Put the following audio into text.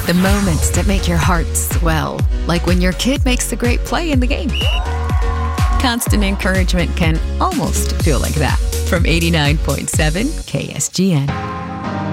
The moments that make your heart swell, like when your kid makes the great play in the game. Constant encouragement can almost feel like that. From 89.7 KSGN.